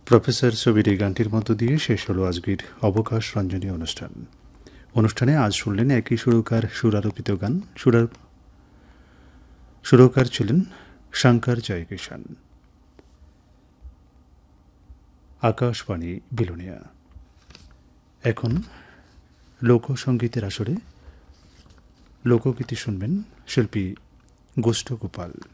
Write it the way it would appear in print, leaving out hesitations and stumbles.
Professor ছবির এই গানটির মধ্য দিয়ে শেষ হলো আজকের অবকাশ রঞ্জনী অনুষ্ঠানে আজ শুনলেন একই সুরকার সুরারোপিত গান। সুরকার ছিলেন শঙ্কর জয়কিষাণ। আকাশবাণী বিলোনিয়া। এখন লোকসঙ্গীতের আসরে লোকগীতি শুনবেন শিল্পী গোষ্ঠ গোপাল।